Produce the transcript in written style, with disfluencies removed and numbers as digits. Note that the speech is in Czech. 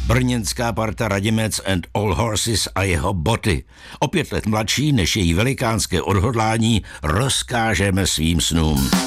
Brněnská parta Radimec and All Horses a jeho boty. O 5 let mladší než její velikánské odhodlání rozkážeme svým snům.